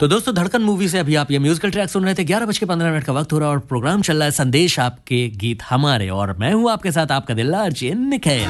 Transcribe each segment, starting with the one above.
तो दोस्तों धड़कन मूवी से अभी आप ये म्यूजिकल ट्रैक सुन रहे थे। 11:15 का वक्त हो रहा है और प्रोग्राम चल रहा है संदेश आपके गीत हमारे, और मैं हूं आपके साथ आपका दिलदार निखिल।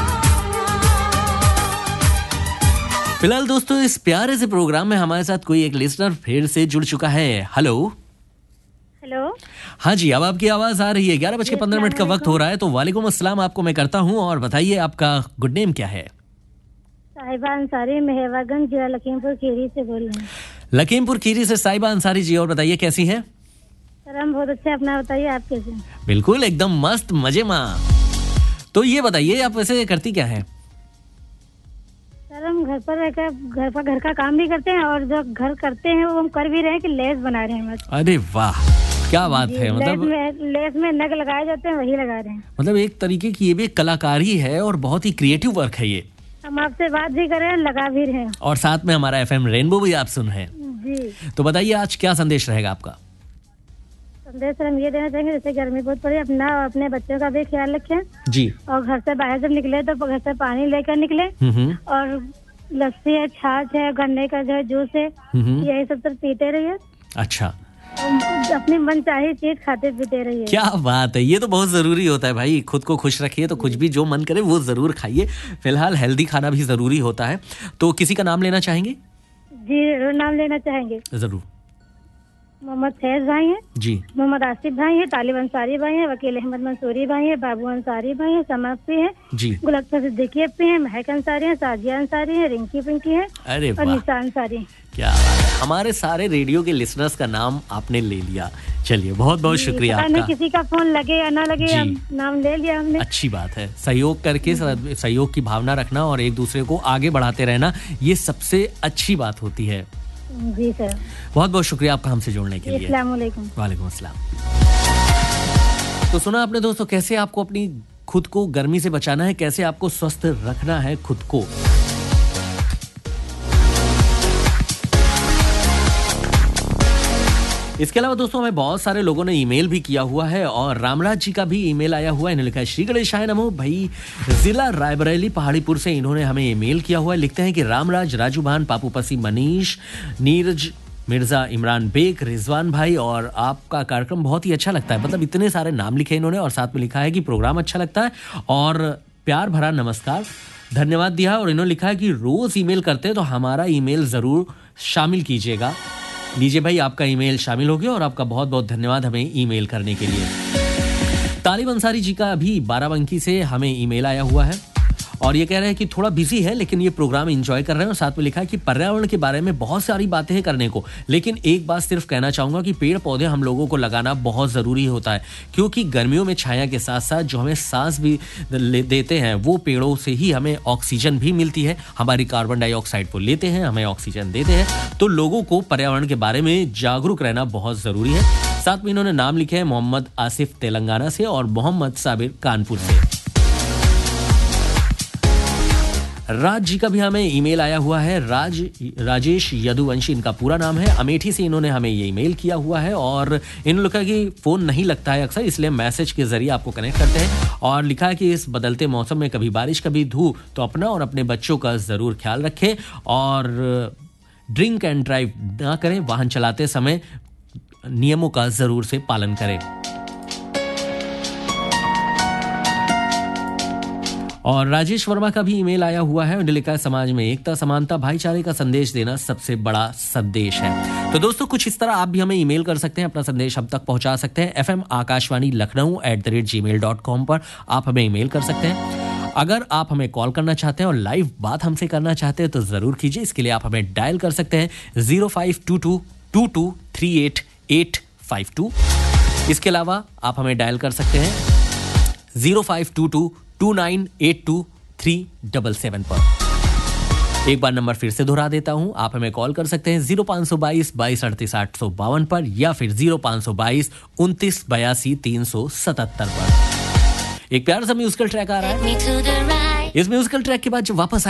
फिलहाल दोस्तों इस प्यारे से प्रोग्राम में हमारे साथ कोई एक लिसनर फिर से जुड़ चुका है। Hello hello. हाँ जी, अब आपकी आवाज आ रही है। 11:15 का वक्त हो रहा है, तो वालेकुम अस्सलाम आपको मैं करता हूँ। और बताइए आपका गुड नेम क्या है? साहिबा अंसारी, मेहरवागंज, जिला लखीमपुर खीरी से बोल रहे हैं। लखीमपुर खीरी से साहिबा अंसारी जी, और बताइए कैसी हैं? सर हम बहुत अच्छे, अपना बताइए आप कैसे? बिल्कुल एकदम मस्त मजे में। तो ये बताइए आप वैसे करती क्या है? सर हम घर पर रहकर घर का काम भी करते हैं, और जो घर करते हैं वो हम कर भी रहे हैं कि लेस बना रहे हैं। अरे वाह, क्या बात है। मतलब लेस में नग लगाए जाते हैं, वही लगा रहे हैं। मतलब एक तरीके की ये भी कलाकारी है और बहुत ही क्रिएटिव वर्क है ये। हम आपसे बात भी कर रहे हैं, लगा भी रहे हैं, और साथ में हमारा एफएम रेनबो भी आप सुन रहे हैं जी। तो बताइए आज क्या संदेश रहेगा आपका? संदेश सर हम ये देना चाहेंगे, जैसे गर्मी बहुत पड़ी, अपना और अपने बच्चों का भी ख्याल रखें जी। और घर से बाहर जब निकले तो घर से पानी लेकर निकले, और लस्सी है, छाछ है, गन्ने का जो है जूस है, यही सब तो पीते रहिए। अच्छा, अपनी मनचाही चीज खाते पीते रहिए। क्या बात है, ये तो बहुत जरूरी होता है भाई। खुद को खुश रखिए तो कुछ भी जो मन करे वो जरूर खाइए। फिलहाल हेल्दी खाना भी जरूरी होता है। तो किसी का नाम लेना चाहेंगे? जी जरूर नाम लेना चाहेंगे। जरूर। मोहम्मद फैज भाई हैं जी, मोहम्मद आसिफ भाई हैं, तालिब अंसारी भाई हैं, वकील अहमद मंसूरी भाई हैं, बाबू अंसारी भाई हैं, समाप्ति हैं जी, गुलक्ता सिद्दीकी अपी हैं, महक अंसारी हैं, साजिया अंसारी हैं, रिंकी पिंकी हैं, अरे और वाह, निशा अंसारी। क्या बात है। हमारे सारे रेडियो के लिसनर्स का नाम आपने ले लिया। चलिए बहुत बहुत शुक्रिया पता नहीं आपका। किसी का फोन लगे या ना लगे, हम नाम ले लिया हमने। अच्छी बात है, सहयोग करके सहयोग की भावना रखना और एक दूसरे को आगे बढ़ाते रहना, ये सबसे अच्छी बात होती है। जी सर, बहुत बहुत शुक्रिया आपका हमसे जुड़ने के लिए। अस्सलाम वालेकुम। वालेकुम अस्सलाम। तो सुना आपने दोस्तों कैसे आपको अपनी खुद को गर्मी से बचाना है, कैसे आपको स्वस्थ रखना है खुद को। इसके अलावा दोस्तों हमें बहुत सारे लोगों ने ईमेल भी किया हुआ है, और रामराज जी का भी ईमेल आया हुआ है। इन्होंने लिखा है श्री गणेशाय नमो भाई, जिला रायबरेली पहाड़ीपुर से इन्होंने हमें ईमेल किया हुआ है। लिखते हैं कि रामराज, राजू भान, पापू पसी, मनीष, नीरज मिर्जा, इमरान बेग, रिजवान भाई, और आपका कार्यक्रम बहुत ही अच्छा लगता है। मतलब इतने सारे नाम लिखे इन्होंने, और साथ में लिखा है कि प्रोग्राम अच्छा लगता है और प्यार भरा नमस्कार, धन्यवाद दिया। और इन्होंने लिखा है कि रोज ईमेल करते हैं तो हमारा ईमेल जरूर शामिल कीजिएगा। लीजिए भाई, आपका ईमेल शामिल हो गया, और आपका बहुत बहुत धन्यवाद हमें ईमेल करने के लिए। तालिब अंसारी जी का अभी बाराबंकी से हमें ईमेल आया हुआ है, और ये कह रहे हैं कि थोड़ा बिजी है लेकिन ये प्रोग्राम एंजॉय कर रहे हैं। और साथ में लिखा है कि पर्यावरण के बारे में बहुत सारी बातें हैं करने को, लेकिन एक बात सिर्फ कहना चाहूंगा कि पेड़ पौधे हम लोगों को लगाना बहुत जरूरी होता है, क्योंकि गर्मियों में छाया के साथ साथ जो हमें सांस भी देते हैं वो पेड़ों से ही हमें ऑक्सीजन भी मिलती है। हमारी कार्बन डाइऑक्साइड को लेते हैं, हमें ऑक्सीजन देते हैं। तो लोगों को पर्यावरण के बारे में जागरूक रहना बहुत जरूरी है। साथ में इन्होंने नाम लिखे हैं मोहम्मद आसिफ तेलंगाना से, और मोहम्मद साबिर कानपुर से। राज जी का भी हमें ईमेल आया हुआ है। राजेश यदुवंशी इनका पूरा नाम है। अमेठी से इन्होंने हमें ये ईमेल किया हुआ है, और इन्होंने लिखा कि फोन नहीं लगता है अक्सर, इसलिए मैसेज के जरिए आपको कनेक्ट करते हैं। और लिखा है कि इस बदलते मौसम में कभी बारिश कभी धूप, तो अपना और अपने बच्चों का जरूर ख्याल रखें, और ड्रिंक एंड ड्राइव ना करें। वाहन चलाते समय नियमों का जरूर से पालन करें। और राजेश वर्मा का भी ईमेल आया हुआ है, उन्होंने लिखा है समाज में एकता, समानता, भाईचारे का संदेश देना सबसे बड़ा संदेश है। तो दोस्तों कुछ इस तरह आप भी हमें ईमेल कर सकते हैं, अपना संदेश हम तक पहुंचा सकते हैं। FM आकाशवाणी लखनऊ @gmail.com पर आप हमें ईमेल कर सकते हैं। अगर आप हमें कॉल करना चाहते हैं और लाइव बात हमसे करना चाहते हैं तो जरूर कीजिए। इसके लिए आप हमें डायल कर सकते हैं 0522223852। इसके अलावा आप हमें डायल कर सकते हैं 0522298237 पर। एक बार नंबर फिर से दोहरा देता हूं, आप हमें कॉल कर सकते हैं 0522 22 38 852 पर, या फिर 0522 29 82 377 पर। एक प्यारा सा म्यूजिकल ट्रैक आ रहा है। इस म्यूजिकल ट्रैक के बाद जब वापस